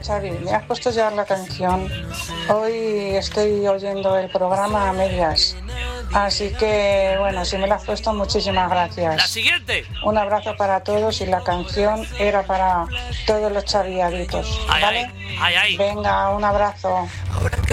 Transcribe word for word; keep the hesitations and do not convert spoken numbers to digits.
Xavi, me has puesto ya la canción. Hoy estoy oyendo el programa a medias. Así que, bueno, si me la has puesto, muchísimas gracias. La siguiente. Un abrazo para todos y la canción era para todos los chaviaditos. Ay, ¿Vale? ay, ay, ay. Venga, un abrazo.